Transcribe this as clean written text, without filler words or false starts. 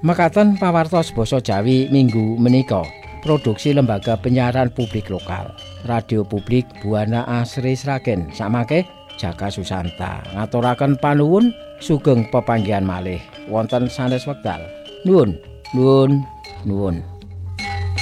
Mekaten pawartos basa Jawi minggu menika. Produksi Lembaga Penyiaran Publik Lokal. Radio Publik Buana Asri Sragen. Samangke Jaka Susanta. Ngaturaken panuwun sugeng pepanggihan malih wonten sanes wekdal. Nuwun.